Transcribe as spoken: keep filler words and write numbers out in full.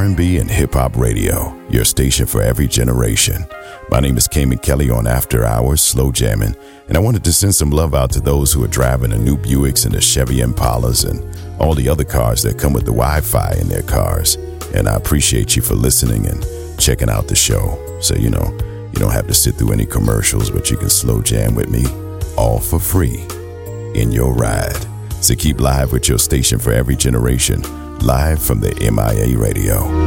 and B and hip-hop radio, your station for every generation. My name is Cayman Kelly on After Hours Slow Jamming, and I wanted to send some love out to those who are driving the new Buicks and the Chevy Impalas and all the other cars that come with the Wi-Fi in their cars. And I appreciate you for listening and checking out the show. So, you know, you don't have to sit through any commercials, but you can slow jam with me all for free in your ride. So keep live with your station for every generation, live from the M I A radio.